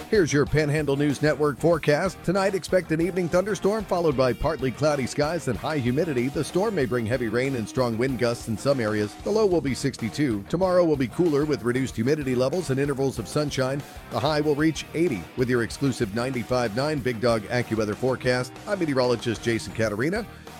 Here's your Panhandle News Network forecast. Tonight, expect an evening thunderstorm followed by partly cloudy skies and high humidity. The storm may bring heavy rain and strong wind gusts in some areas. The low will be 62. Tomorrow will be cooler with reduced humidity levels and intervals of sunshine. The high will reach 80. With your exclusive 95.9 Big Dog AccuWeather forecast, I'm meteorologist Jason Caterina.